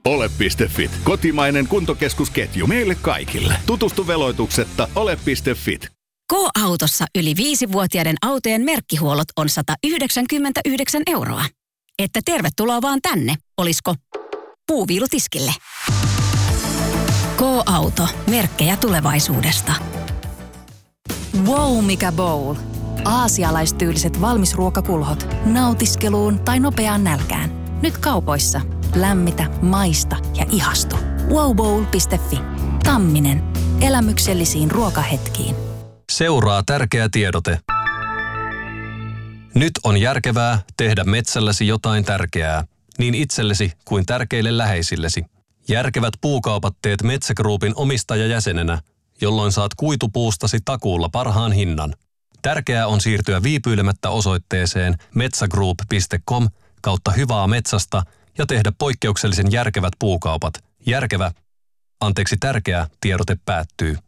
Ole.fit. Kotimainen kuntokeskusketju meille kaikille. Tutustu veloituksetta ole.fit. K-autossa yli 5-vuotiaiden autojen merkkihuollot on 199 €. Että tervetuloa vaan tänne, olisiko puuviilutiskille? K-auto. Merkkejä tulevaisuudesta. Wow, mikä bowl! Aasialaistyyliset valmisruokakulhot. Nautiskeluun tai nopeaan nälkään. Nyt kaupoissa. Lämmitä, maista ja ihastu. wowbowl.fi. Tamminen. Elämyksellisiin ruokahetkiin. Seuraa tärkeä tiedote. Nyt on järkevää tehdä metsälläsi jotain tärkeää, niin itsellesi kuin tärkeille läheisillesi. Järkevät puukaupat teet Metsä Groupin omistajajäsenenä, jolloin saat kuitupuustasi takuulla parhaan hinnan. Tärkeää on siirtyä viipyilemättä osoitteeseen metsagroup.com/hyvää metsästä ja tehdä poikkeuksellisen järkevät puukaupat. Tärkeä tiedote päättyy.